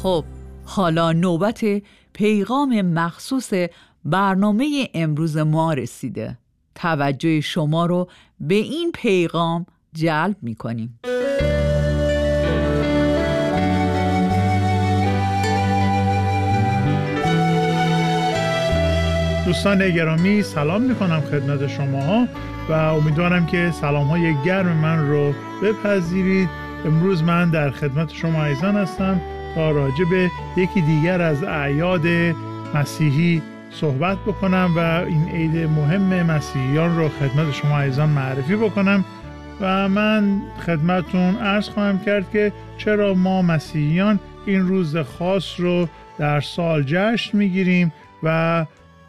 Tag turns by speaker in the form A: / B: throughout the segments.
A: خب حالا نوبت پیغام مخصوص برنامه امروز ما رسیده. توجه شما رو به این پیغام جلب می‌کنیم.
B: دوستان گرامی، سلام میکنم خدمت شماها و امیدوارم که سلامهای گرم من رو بپذیرید. امروز من در خدمت شما عزیزان هستم تا راجع به یکی دیگر از اعیاد مسیحی صحبت بکنم و این عید مهم مسیحیان رو خدمت شما عزیزان معرفی بکنم و من خدمتون عرض خواهم کرد که چرا ما مسیحیان این روز خاص رو در سال جشن میگیریم و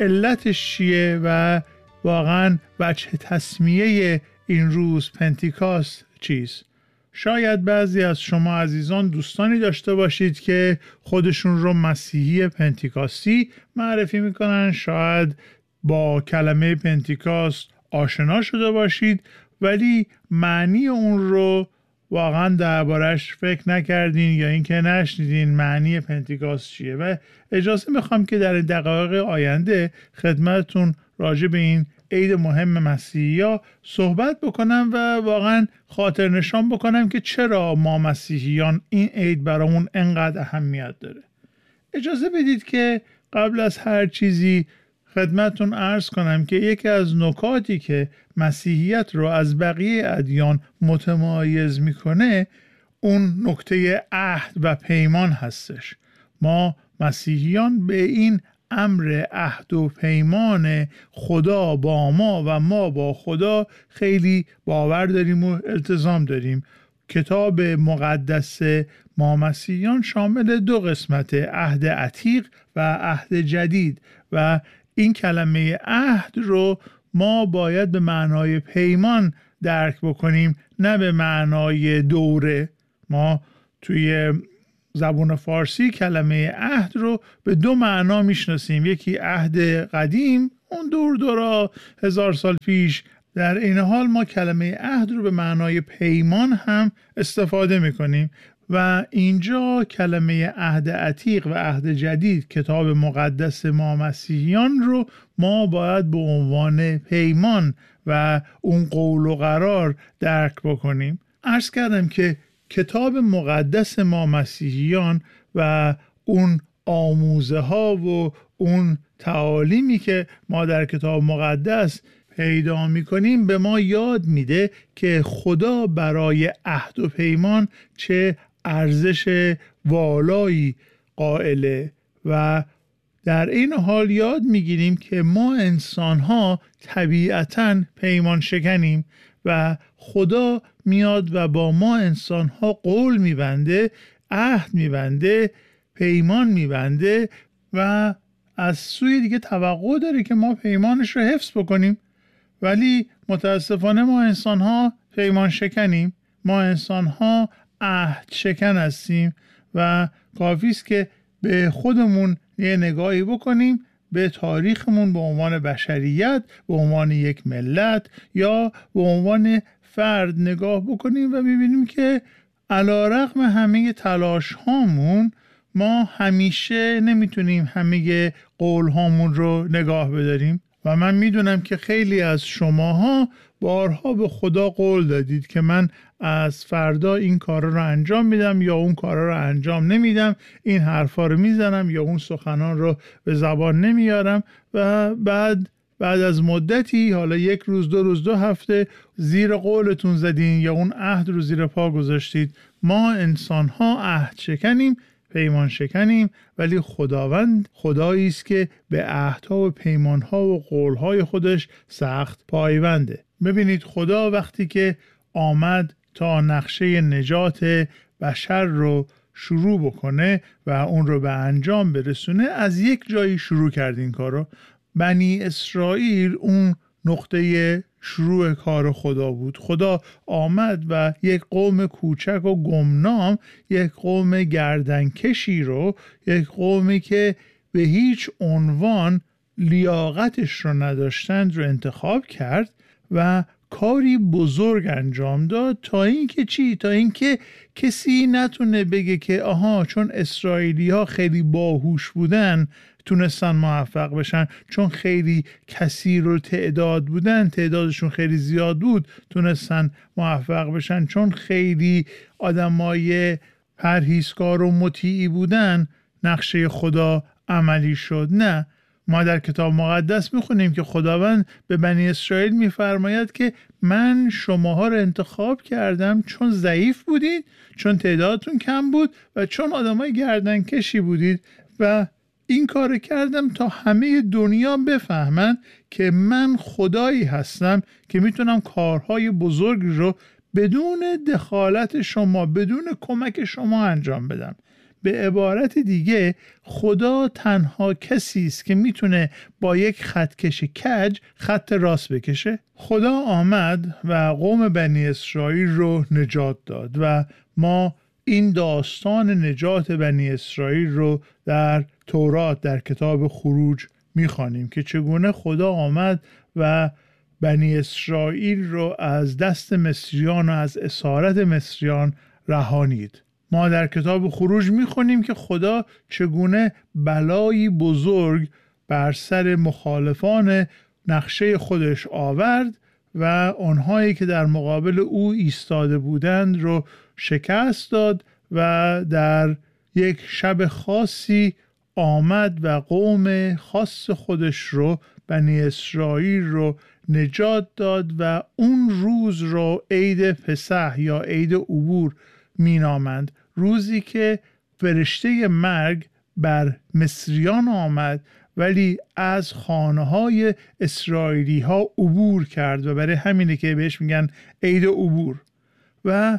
B: علتش چیه و واقعا وجه تسمیه این روز پنتیکاست چیست. شاید بعضی از شما عزیزان دوستانی داشته باشید که خودشون رو مسیحی پنتیکاستی معرفی میکنن، شاید با کلمه پنتیکاست آشنا شده باشید ولی معنی اون رو واقعا دربارش فکر نکردین یا اینکه نشنیدین معنی پنتیکاست چیه و اجازه میخوام که در دقایق آینده خدمتتون راجع به این عید مهم مسیحی‌ها صحبت بکنم و واقعا خاطر نشان بکنم که چرا ما مسیحیان این عید برامون انقدر اهمیت داره. اجازه بدید که قبل از هر چیزی خدمتتون عرض کنم که یکی از نکاتی که مسیحیت رو از بقیه ادیان متمایز میکنه اون نکته عهد و پیمان هستش. ما مسیحیان به این امر عهد و پیمان خدا با ما و ما با خدا خیلی باور داریم و التزام داریم. کتاب مقدس ما مسیحیان شامل 2 قسمت، عهد عتیق و عهد جدید و این کلمه عهد رو ما باید به معنای پیمان درک بکنیم نه به معنای دوره. ما توی زبان فارسی کلمه عهد رو به 2 معنا میشناسیم، یکی عهد قدیم اون دورا 1000 سال پیش، در این حال ما کلمه عهد رو به معنای پیمان هم استفاده میکنیم و اینجا کلمه عهد عتیق و عهد جدید کتاب مقدس ما مسیحیان رو ما باید به عنوان پیمان و اون قول و قرار درک بکنیم. عرض کردم که کتاب مقدس ما مسیحیان و اون آموزه ها و اون تعالیمی که ما در کتاب مقدس پیدا میکنیم به ما یاد میده که خدا برای عهد و پیمان چه ارزش والایی قائله و در این حال یاد میگیریم که ما انسان‌ها طبیعتاً پیمان شکنیم و خدا میاد و با ما انسان‌ها قول میبنده، عهد میبنده، پیمان میبنده و از سوی دیگه توقع داره که ما پیمانش رو حفظ بکنیم. ولی متاسفانه ما انسان‌ها پیمان شکنیم، ما انسان‌ها عهد شکن هستیم و کافی است که به خودمون یه نگاهی بکنیم، به تاریخمون به عنوان بشریت، به عنوان یک ملت یا به عنوان فرد نگاه بکنیم و ببینیم که علی‌رغم همه تلاش هامون ما همیشه نمیتونیم همه قول هامون رو نگاه بداریم و من میدونم که خیلی از شماها بارها به خدا قول دادید که من از فردا این کارا رو انجام میدم یا اون کارا رو انجام نمیدم، این حرفا رو میزنم یا اون سخنان رو به زبان نمیارم و بعد از مدتی، حالا 1 روز 2 روز 2 هفته زیر قولتون زدین یا اون عهد رو زیر پا گذاشتید. ما انسان ها عهد شکنیم، پیمان شکنیم، ولی خداوند خدایی است که به عهدها و پیمانها و قولهای خودش سخت پایبنده. ببینید خدا وقتی که آمد تا نقشه نجات بشر رو شروع بکنه و اون رو به انجام برسونه از یک جایی شروع کرد این کارو. بنی اسرائیل اون نقطه شروع کار خدا بود. خدا آمد و یک قوم کوچک و گمنام، یک قوم گردنکشی رو، یک قومی که به هیچ عنوان لیاقتش رو نداشتند رو انتخاب کرد و کاری بزرگ انجام داد تا اینکه چی؟ تا اینکه کسی نتونه بگه که آها چون اسرائیلی ها خیلی باهوش بودن تونستن موفق بشن، چون خیلی کثیر و تعداد بودن، تعدادشون خیلی زیاد بود تونستن موفق بشن، چون خیلی آدمای پرهیزکار و مطیعی بودن نقشه خدا عملی شد. نه، ما در کتاب مقدس میخونیم که خداوند به بنی اسرائیل میفرماید که من شماها رو انتخاب کردم چون ضعیف بودید، چون تعدادتون کم بود و چون آدمای گردنکشی بودید و این کار کردم تا همه دنیا بفهمن که من خدایی هستم که میتونم کارهای بزرگ رو بدون دخالت شما، بدون کمک شما انجام بدم. به عبارت دیگه خدا تنها کسی است که میتونه با یک خطکش کج خط راست بکشه. خدا آمد و قوم بنی اسرائیل رو نجات داد و ما این داستان نجات بنی اسرائیل رو در تورات، در کتاب خروج میخوانیم که چگونه خدا آمد و بنی اسرائیل رو از دست مصریان و از اسارت مصریان رهانید. ما در کتاب خروج میخونیم که خدا چگونه بلایی بزرگ بر سر مخالفان نقشه خودش آورد و آنهایی که در مقابل او ایستاده بودند رو شکست داد و در یک شب خاصی آمد و قوم خاص خودش رو، بنی اسرائیل رو نجات داد و اون روز رو عید پسح یا عید عبور مینامند، روزی که فرشته مرگ بر مصریان آمد ولی از خانه‌های اسرائیلی ها عبور کرد و برای همینه که بهش میگن عید عبور. و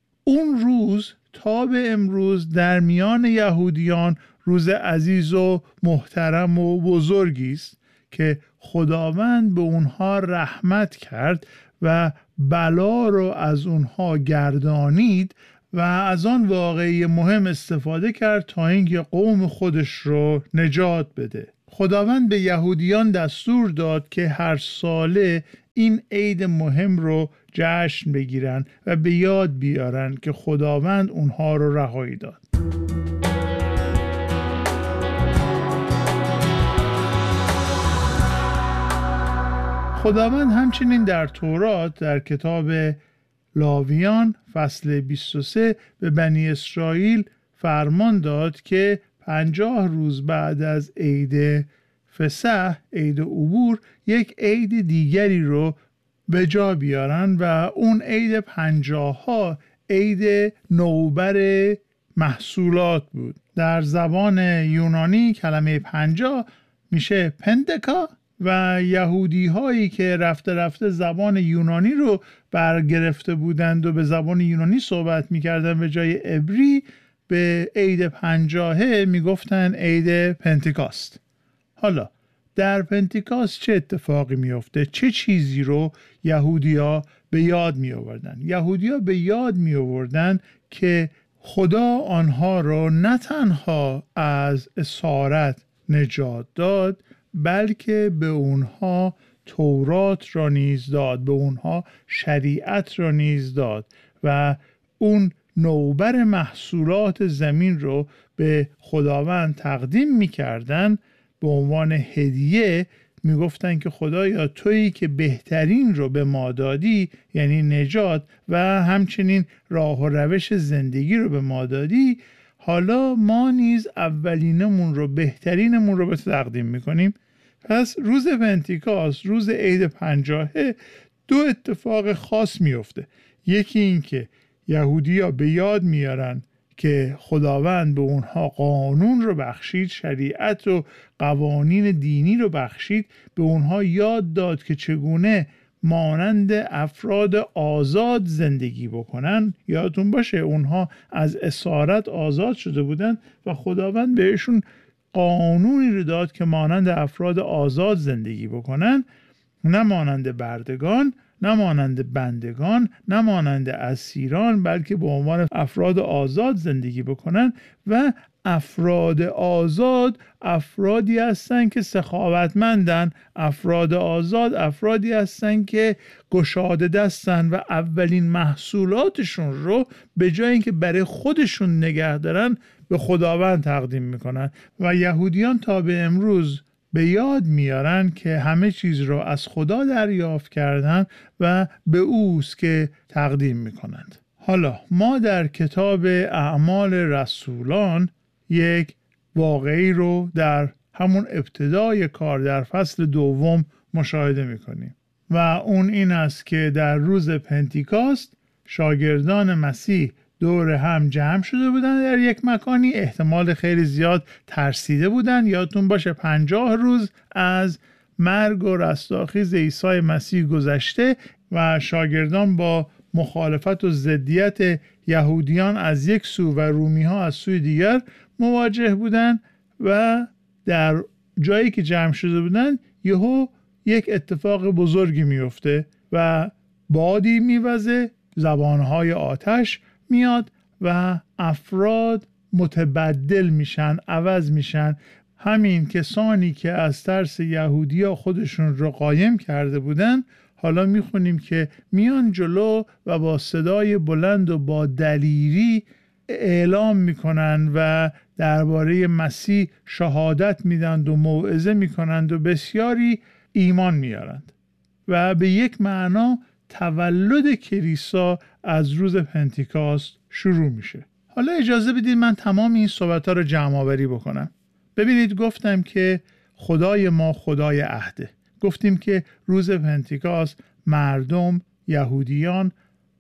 B: اون روز تا به امروز در میان یهودیان روز عزیز و محترم و بزرگی است که خداوند به اونها رحمت کرد و بلا رو از اونها گردانید و از آن واقعی مهم استفاده کرد تا اینکه قوم خودش رو نجات بده. خداوند به یهودیان دستور داد که هر ساله این عید مهم رو جشن بگیرن و به یاد بیارن که خداوند اونها رو رهایی داد. خداوند همچنین در تورات در کتاب لاویان فصل 23 به بنی اسرائیل فرمان داد که 50 روز بعد از عید فسح، عید عبور، یک عید دیگری رو به جا بیارن و اون عید 50 ها عید نوبر محصولات بود. در زبان یونانی کلمه 50 میشه پندکا و یهودی هایی که رفته رفته زبان یونانی رو برگرفته بودند و به زبان یونانی صحبت میکردن به جای عبری، به عید 50 میگفتن عید پنتیکاست. حالا در پنتیکاست چه اتفاقی میفته؟ چه چیزی رو یهودیا به یاد می آوردن؟ یهودیا به یاد می آوردن که خدا آنها رو نه تنها از اسارت نجات داد، بلکه به اونها تورات را نیز داد، به اونها شریعت را نیز داد و اون نوبر محصولات زمین رو به خداوند تقدیم می‌کردن به عنوان هدیه. میگفتن که خدایا تویی که بهترین رو به ما دادی، یعنی نجات و همچنین راه و روش زندگی رو به ما دادی، حالا ما نیز اولینمون رو، بهترینمون رو به تقدیم میکنیم. پس روز پنتیکاست، روز عید 50، دو اتفاق خاص میفته. یکی این که یهودی‌ها به یاد میارن که خداوند به اونها قانون رو بخشید، شریعت و قوانین دینی رو بخشید، به اونها یاد داد که چگونه مانند افراد آزاد زندگی بکنن. یادتون باشه اونها از اسارت آزاد شده بودن و خداوند بهشون قانونی رو داد که مانند افراد آزاد زندگی بکنن، نه مانند بردگان، نه مانند بندگان، نه مانند اسیران، بلکه به عنوان افراد آزاد زندگی بکنن و افراد آزاد افرادی هستن که سخاوتمندن، افراد آزاد افرادی هستن که گشاده دستن و اولین محصولاتشون رو به جای اینکه برای خودشون نگه دارن به خداوند تقدیم میکنن. و یهودیان تا به امروز به یاد میارن که همه چیز رو از خدا دریافت کردن و به اوست که تقدیم میکنند. حالا ما در کتاب اعمال رسولان یک واقعی رو در همون ابتدای کار در فصل دوم مشاهده میکنیم و اون این است که در روز پنتیکاست شاگردان مسیح دور هم جمع شده بودن در یک مکانی، احتمال خیلی زیاد ترسیده بودن. یادتون باشه 50 روز از مرگ و رستاخیز عیسی مسیح گذشته و شاگردان با مخالفت و ضدیت یهودیان از یک سو و رومی ها از سوی دیگر مواجه بودن و در جایی که جمع شده بودن یهو یک اتفاق بزرگی میفته و بادی میوزه، زبانهای آتش میاد و افراد متبدل میشن، عوض میشن. همین کسانی که از ترس یهودیا خودشون رو قایم کرده بودن حالا میخونیم که میان جلو و با صدای بلند و با دلیری اعلام میکنن و درباره مسیح شهادت میدند و موعظه میکنند و بسیاری ایمان میارند و به یک معنا تولد کلیسا از روز پنتیکاست شروع میشه. حالا اجازه بدید من تمام این صحبت‌ها رو جمع آوری بکنم. ببینید گفتم که خدای ما خدای عهده. گفتیم که روز پنتیکاست مردم یهودیان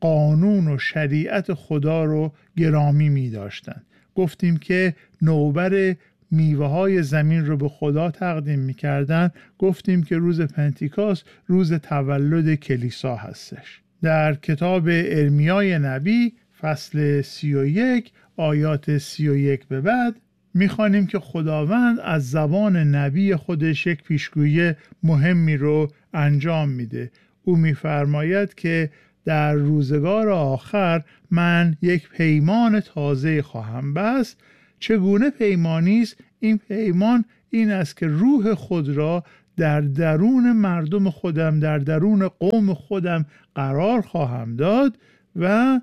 B: قانون و شریعت خدا رو گرامی می داشتن. گفتیم که نوبر میوه های زمین رو به خدا تقدیم می کردن. گفتیم که روز پنتیکاست روز تولد کلیسا هستش. در کتاب ارمیای نبی فصل 31 آیات 31 به بعد میخوانیم که خداوند از زبان نبی خودش یک پیشگویی مهمی رو انجام میده. او میفرماید که در روزگار آخر من یک پیمان تازه خواهم بست. چگونه پیمانی است؟ این پیمان این است که روح خود را در درون مردم خودم، در درون قوم خودم قرار خواهم داد و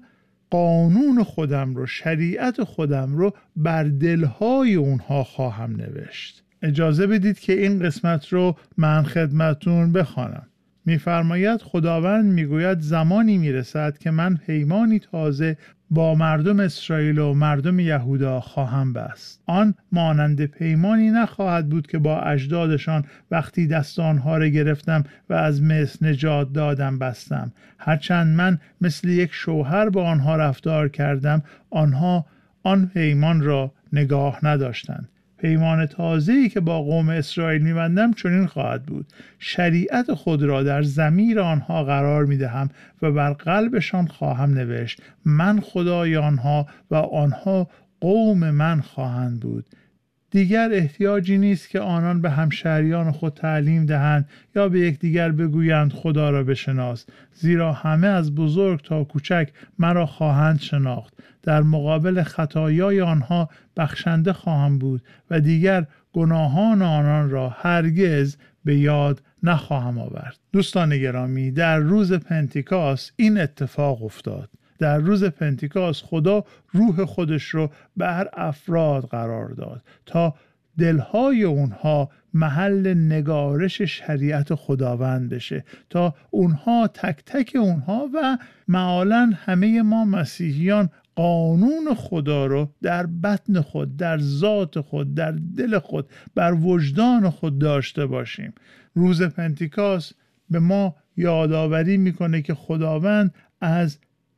B: قانون خودم رو، شریعت خودم رو بر دلهای اونها خواهم نوشت. اجازه بدید که این قسمت رو من خدمتون بخوانم. میفرماید خداوند میگوید زمانی میرسد که من پیمانی تازه با مردم اسرائیل و مردم یهودا خواهم بست. آن مانند پیمانی نخواهد بود که با اجدادشان وقتی دست آنها را گرفتم و از مصر نجات دادم بستم. هرچند من مثل یک شوهر با آنها رفتار کردم، آنها آن پیمان را نگاه نداشتند. پیمان تازه‌ای که با قوم اسرائیل می‌بندم چنین خواهد بود: شریعت خود را در ضمیر آنها قرار می‌دهم و بر قلبشان خواهم نوشت. من خدای آنها و آنها قوم من خواهند بود. دیگر احتیاجی نیست که آنان به همشهریان خود تعلیم دهند یا به یکدیگر بگویند خدا را بشناس، زیرا همه از بزرگ تا کوچک مرا خواهند شناخت. در مقابل خطایای آنها بخشنده خواهم بود و دیگر گناهان آنان را هرگز به یاد نخواهم آورد. دوستان گرامی، در روز پنتیکاست این اتفاق افتاد. در روز پنتیکاست خدا روح خودش رو بر افراد قرار داد تا دلهای اونها محل نگارش شریعت خداوند بشه، تا اونها تک تک اونها و معالاً همه ما مسیحیان قانون خدا رو در بطن خود، در ذات خود، در دل خود، بر وجدان خود داشته باشیم. روز پنتیکاست به ما یادآوری میکنه که خداوند از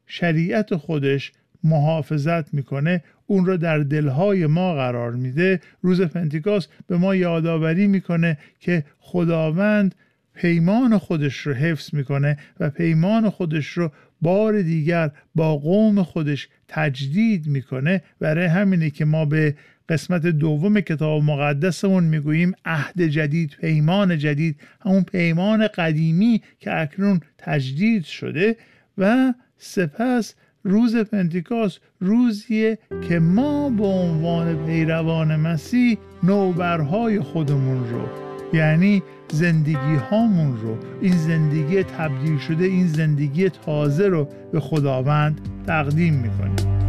B: شریعت خودش محافظت میکنه، اون رو در دلهای ما قرار میده. روز پنتیکاست به ما یادآوری میکنه که خداوند پیمان خودش رو حفظ میکنه و پیمان خودش رو بار دیگر با قوم خودش تجدید میکنه. برای همینه که ما به قسمت دوم کتاب مقدسمون میگوییم عهد جدید، پیمان جدید، همون پیمان قدیمی که اکنون تجدید شده. و سپس روز پنتیکوست روزیه که ما به عنوان پیروان مسیح نوبرهای خودمون رو، یعنی زندگی هامون رو، این زندگی تبدیل شده، این زندگی تازه رو به خداوند تقدیم میکنیم.